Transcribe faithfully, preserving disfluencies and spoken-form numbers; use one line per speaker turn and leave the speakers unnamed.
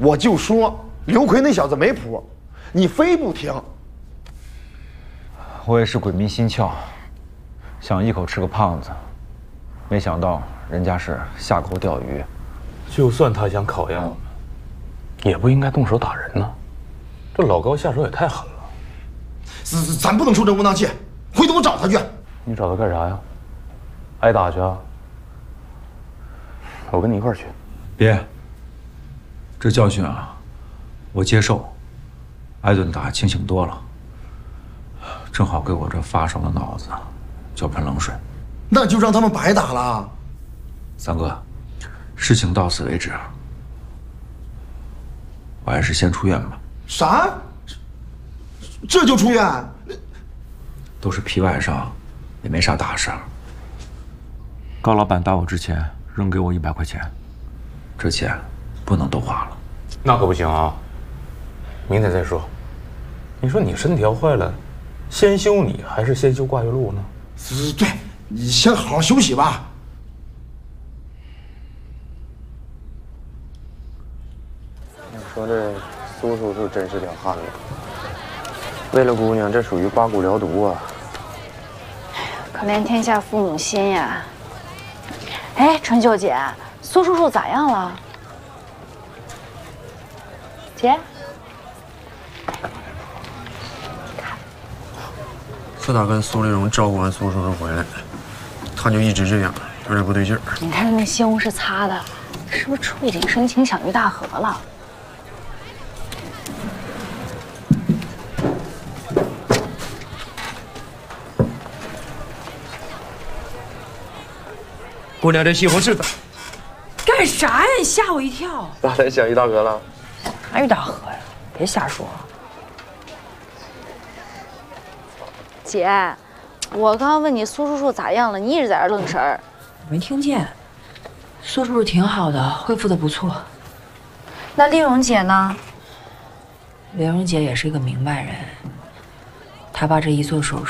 我就说刘奎那小子没谱，你非不听。
我也是鬼迷心窍，想一口吃个胖子，没想到人家是下钩钓鱼。
就算他想考验我们，也不应该动手打人呢。这老高下手也太狠了。
咱咱不能出这窝囊气，回头我找他去。
你找他干啥呀？挨打去啊？我跟你一块儿去。
别，这教训啊，我接受。挨顿打清醒多了，正好给我这发烧的脑子浇盆冷水。
那就让他们白打了。
三哥，事情到此为止，我还是先出院吧。
啥？这就出院？
都是皮外伤，也没啥大事儿。高老板打我之前扔给我一百块钱，这钱不能都花了。
那可不行啊！明天再说。你说你身体要坏了，先修你还是先修挂月路呢？
对，你先好好休息吧。
你说这苏叔叔真是条汉子，为了姑娘，这属于刮骨疗毒啊！
可怜天下父母心呀！哎，春秀姐，苏叔叔咋样了？姐，
自打跟苏丽蓉照顾完苏叔叔回来，他就一直这样，有点不对劲儿。
你看他那西红柿擦的，是不是触景生情想遇大河了？
姑娘，这西红柿咋？
干啥呀？你吓我一跳！
咋的？想遇大哥了？
哪遇大河呀？别瞎说。
姐，我刚刚问你苏叔叔咋样了，你一直在这愣神儿。
没听见。苏叔叔挺好的，恢复的不错。
那丽蓉姐呢？
莲蓉姐也是一个明白人，她爸这一做手术。